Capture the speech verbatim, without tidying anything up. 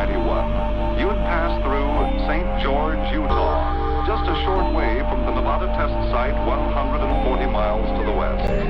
ninety-one, you'd pass through Saint George, Utah, just a short way from the Nevada test site one hundred forty miles to the west.